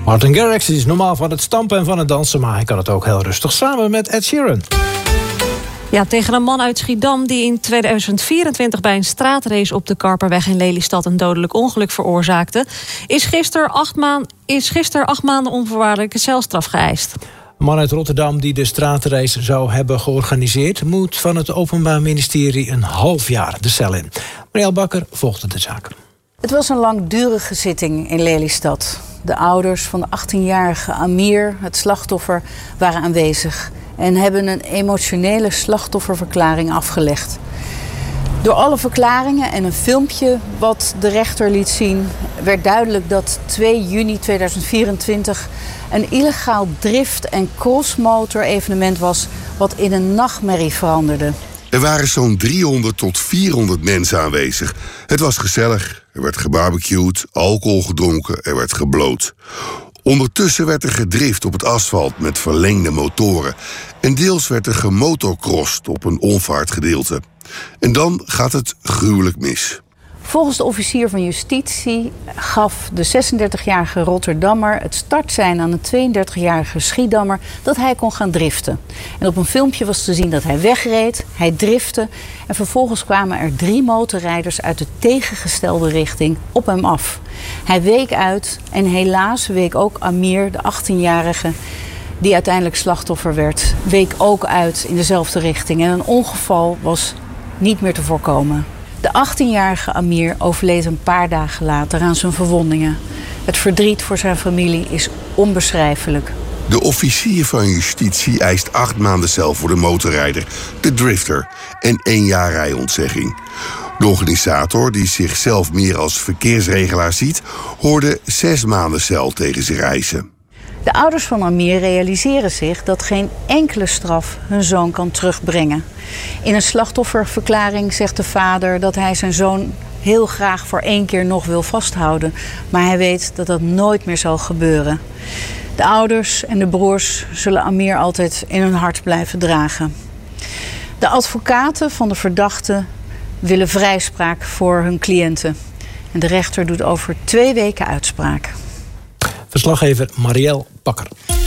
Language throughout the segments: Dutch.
Martin Garrix is normaal van het stampen en van het dansen, maar hij kan het ook heel rustig samen met Ed Sheeran. Ja, tegen een man uit Schiedam die in 2024 bij een straatrace op de Karperweg in Lelystad een dodelijk ongeluk veroorzaakte, is gisteren 8 maanden onvoorwaardelijke celstraf geëist. Een man uit Rotterdam die de straatrace zou hebben georganiseerd, moet van het Openbaar Ministerie een half jaar de cel in. Marielle Bakker volgde de zaak. Het was een langdurige zitting in Lelystad. De ouders van de 18-jarige Amir, het slachtoffer, waren aanwezig en hebben een emotionele slachtofferverklaring afgelegd. Door alle verklaringen en een filmpje wat de rechter liet zien, werd duidelijk dat 2 juni 2024 een illegaal drift- en crossmotor evenement was wat in een nachtmerrie veranderde. Er waren zo'n 300 tot 400 mensen aanwezig. Het was gezellig, er werd gebarbecued, alcohol gedronken, er werd gebloot. Ondertussen werd er gedrift op het asfalt met verlengde motoren. En deels werd er gemotorcrossed op een onvaartgedeelte. En dan gaat het gruwelijk mis. Volgens de officier van justitie gaf de 36-jarige Rotterdammer het startsein aan een 32-jarige Schiedammer dat hij kon gaan driften. En op een filmpje was te zien dat hij wegreed, hij driftte en vervolgens kwamen er 3 motorrijders uit de tegengestelde richting op hem af. Hij week uit en helaas week ook Amir, de 18-jarige, die uiteindelijk slachtoffer werd, week ook uit in dezelfde richting. En een ongeval was niet meer te voorkomen. De 18-jarige Amir overleed een paar dagen later aan zijn verwondingen. Het verdriet voor zijn familie is onbeschrijfelijk. De officier van justitie eist 8 maanden cel voor de motorrijder, de drifter, en 1 jaar rijontzegging. De organisator, die zichzelf meer als verkeersregelaar ziet, hoorde 6 maanden cel tegen zich eisen. De ouders van Amir realiseren zich dat geen enkele straf hun zoon kan terugbrengen. In een slachtofferverklaring zegt de vader dat hij zijn zoon heel graag voor 1 keer nog wil vasthouden. Maar hij weet dat dat nooit meer zal gebeuren. De ouders en de broers zullen Amir altijd in hun hart blijven dragen. De advocaten van de verdachte willen vrijspraak voor hun cliënten. En de rechter doet over 2 weken uitspraak. Verslaggever Marielle Bakker.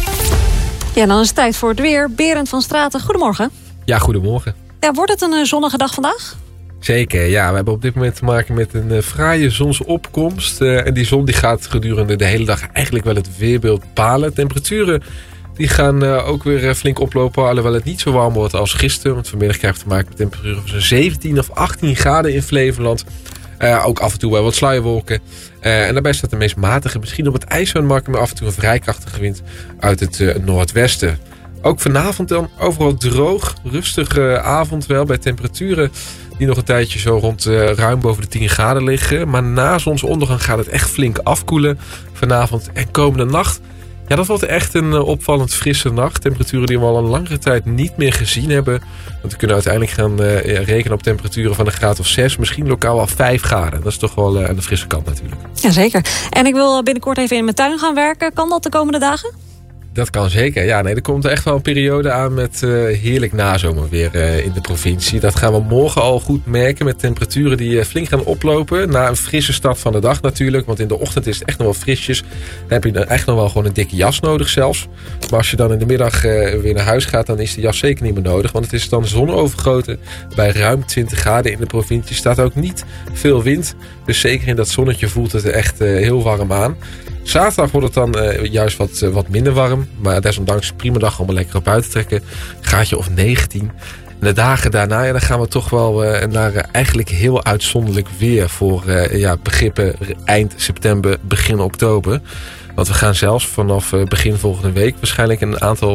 Ja, dan is het tijd voor het weer. Berend van Straten, goedemorgen. Ja, goedemorgen. Ja, wordt het een zonnige dag vandaag? Zeker, ja. We hebben op dit moment te maken met een fraaie zonsopkomst. En die zon die gaat gedurende de hele dag eigenlijk wel het weerbeeld bepalen. Temperaturen die gaan ook weer flink oplopen, alhoewel het niet zo warm wordt als gisteren. Want vanmiddag krijgen we te maken met temperaturen van zo'n 17 of 18 graden in Flevoland. Ook af en toe wel wat sluierwolken. En daarbij staat de meest matige, misschien op het IJsselmarkt, maar af en toe een vrij krachtige wind uit het noordwesten. Ook vanavond dan overal droog, rustige avond wel, bij temperaturen die nog een tijdje zo rond ruim boven de 10 graden liggen. Maar na zonsondergang gaat het echt flink afkoelen vanavond en komende nacht. Ja, dat wordt echt een opvallend frisse nacht. Temperaturen die we al een langere tijd niet meer gezien hebben. Want we kunnen uiteindelijk gaan rekenen op temperaturen van een graad of 6. Misschien lokaal al 5 graden. Dat is toch wel aan de frisse kant natuurlijk. Jazeker. En ik wil binnenkort even in mijn tuin gaan werken. Kan dat de komende dagen? Dat kan zeker. Ja, nee, er komt echt wel een periode aan met heerlijk nazomerweer in de provincie. Dat gaan we morgen al goed merken met temperaturen die flink gaan oplopen. Na een frisse start van de dag natuurlijk. Want in de ochtend is het echt nog wel frisjes. Dan heb je echt nog wel gewoon een dikke jas nodig zelfs. Maar als je dan in de middag weer naar huis gaat, dan is de jas zeker niet meer nodig. Want het is dan zonovergoten bij ruim 20 graden in de provincie. Staat ook niet veel wind. Dus zeker in dat zonnetje voelt het echt heel warm aan. Zaterdag wordt het dan juist wat minder warm. Maar desondanks prima dag om er lekker op uit te trekken. Graadje of 19. En de dagen daarna dan gaan we toch wel naar eigenlijk heel uitzonderlijk weer. Voor begrippen eind september, begin oktober. Want we gaan zelfs vanaf begin volgende week waarschijnlijk een aantal